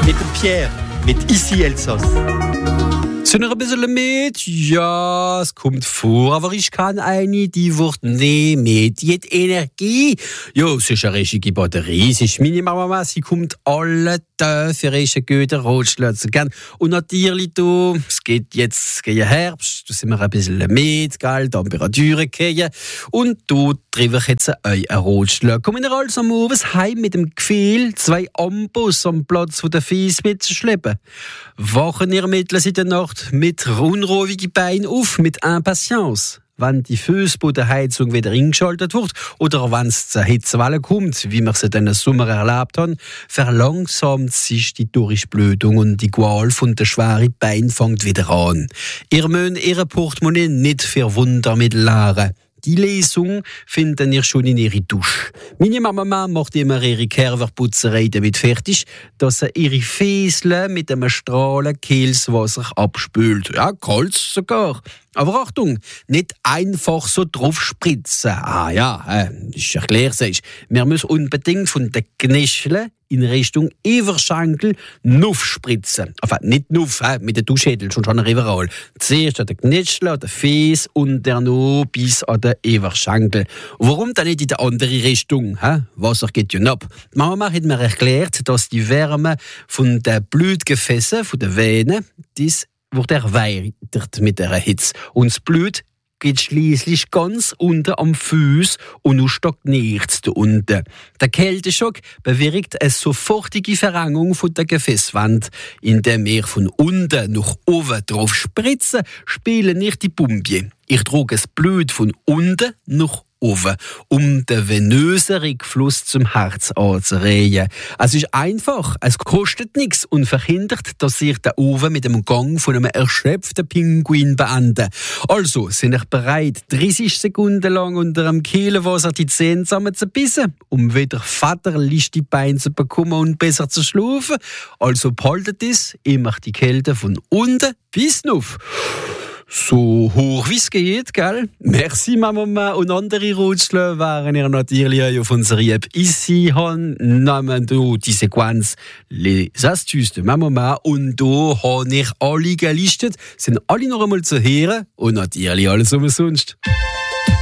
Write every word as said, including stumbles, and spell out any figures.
mit dem Pierre, mit Ici Elsass. Sind noch ein bisschen mit? Ja, es kommt vor, aber ich kann eine, die wird nicht mit. Die hat Energie. Ja, es ist eine richtige Batterie. Es ist meine Mama, sie kommt alle Tage für ihre guten Rotschlötze gern. Und natürlich, du, es geht jetzt gegen Herbst, da sind wir ein bisschen mit, gell, Temperaturen gehen. Und du treffe ich jetzt euch einen Rotschlötze. Kommen wir also morgens heim mit dem Gefühl, zwei Ambos am Platz von der Fies mitzuschleppen. Wachen ihr Mittel in der Nacht mit unruhigen Beinen auf, mit Impatience. Wenn die Fußbodenheizung wieder eingeschaltet wird oder wenn es zur Hitzewelle kommt, wie wir es in den Sommer erlebt haben, verlangsamt sich die Durchblutung und die Qual von der schweren Bein fängt wieder an. Ihr müsst Ihre Portemonnaie nicht für Wundermittel leeren. Die Lesung finden ihr schon in ihrer Dusche. Meine Mama macht immer ihre Kerverputzerei damit fertig, dass sie ihre Fäsle mit einem Strahlen Kehlswasser abspült. Ja, kalt sogar. Aber Achtung, nicht einfach so drauf spritzen. Ah ja, äh, ich erkläre es. Wir müssen unbedingt von den Knäscheln in Richtung Everschenkel Nuff spritzen. Enfin, nicht Nuff, äh, mit den Duschschädel, schon schon überall. Zuerst an den Knäschel, an den Fäß und dann noch bis an den Everschenkel. Warum dann nicht in die andere Richtung? Hä? Wasser geht ja nicht ab. Die Mama hat mir erklärt, dass die Wärme von den Blutgefäßen, von den Venen, das wird erweitert mit der Hitze. Und das Blut geht schließlich ganz unten am Fuß und nun stagniert es da unten. Der Kälteschock bewirkt eine sofortige Verengung von der Gefäßwand. Indem wir von unten nach oben drauf spritzen, spielen nicht die Pumpe. Ich trage das Blut von unten nach oben, um den venösen Rückfluss zum Herz anzuregen. Es ist einfach, es kostet nichts und verhindert, dass sich der Ofen mit dem Gang von einem erschöpften Pinguin beenden. Also sind ich bereit, dreißig Sekunden lang unter dem Kehlenwasser die Zähne zusammenzubissen, um wieder vaterlich die Beine zu bekommen und besser zu schlafen. Also behaltet es, ich mache die Kälte von unten bis auf. So hoch wie es geht, gell? Merci, Mama. Und andere Rutschler waren ihr natürlich auf unserer App Ici han. Nehmen du die Sequenz Les Astuces de Mama. Und da habe ich alle gelistet. Sind alle noch einmal zu hören. Und natürlich alles umsonst.